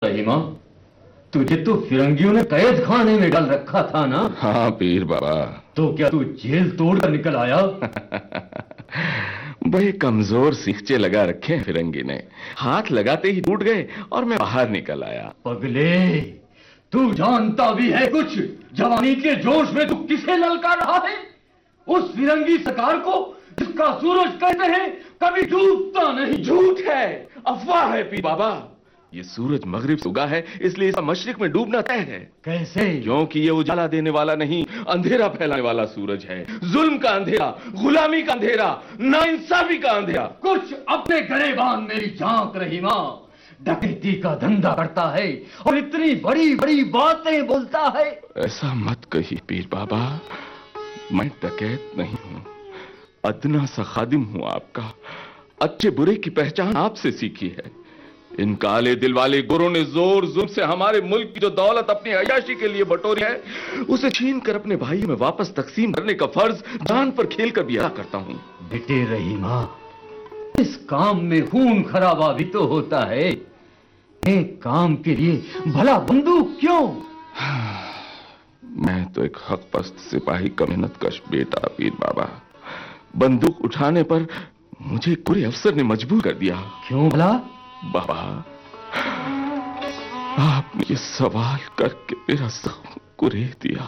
रहीमा, तुझे तो फिरंगियों ने कैद खाने में डाल रखा था ना? हाँ पीर बाबा। तो क्या तू जेल तोड़कर निकल आया? बड़े कमजोर सीखचे लगा रखे हैं फिरंगी ने, हाथ लगाते ही टूट गए और मैं बाहर निकल आया। पगले, तू जानता भी है कुछ? जवानी के जोश में तू किसे ललकार रहा है? उस फिरंगी सरकार को जिसका सूरज कहते हैं कभी डूबता नहीं। झूठ है, अफवाह है पीर बाबा। ये सूरज मगरिब से उगा है, इसलिए इसका मशरिक में डूबना तय है। कैसे? क्योंकि ये उजाला देने वाला नहीं, अंधेरा फैलाने वाला सूरज है। जुल्म का अंधेरा, गुलामी का अंधेरा, नाइंसाफी का अंधेरा। कुछ अपने गरेबान मेरी झांक रहीमा। डकैती का धंधा करता है और इतनी बड़ी बड़ी बातें बोलता है। ऐसा मत कहिए पीर बाबा, मैं डकैत नहीं हूं, अदना सा खादिम हूं आपका। अच्छे बुरे की पहचान आपसे सीखी है। इन काले दिल वाले गुरों ने जोर जुल्म से हमारे मुल्क की जो दौलत अपनी अय्याशी के लिए बटोरी है, उसे छीन कर अपने भाई में वापस तकसीम करने का फर्ज जान पर खेल कर भी अदा करता हूं। बेटे रहीमा, इस काम में खून खराबा भी तो होता है। एक काम के लिए भला बंदूक क्यों? मैं तो एक हक पस्त सिपाही का मेहनत कश बेटा पीर बाबा। बंदूक उठाने पर मुझे पूरे अफसर ने मजबूर कर दिया। क्यों भला? बाबा, आपने ये सवाल करके मेरा जख्म कुरेद दिया।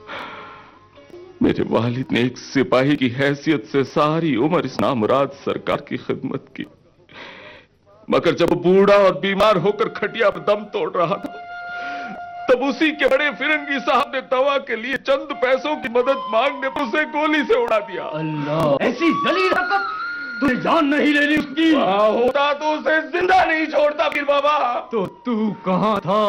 मेरे वालिद ने एक सिपाही की हैसियत से सारी उम्र इस नामुराद सरकार की खिदमत की, मगर जब बूढ़ा और बीमार होकर खटिया पर दम तोड़ रहा था, तब उसी के बड़े फिरंगी साहब ने दवा के लिए चंद पैसों की मदद मांगने पर उसे गोली से उड़ा दिया। अल्लाह, ऐसी जलील हरकत तुझे जान नहीं लेनी उसकी। होता तो उसे जिंदा नहीं छोड़ता पीर बाबा। तो तू कहां था?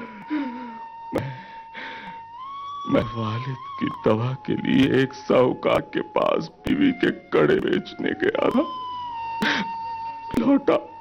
मैं वालिद की दवा के लिए एक साहूकार के पास बीवी के कड़े बेचने गया था। लौटा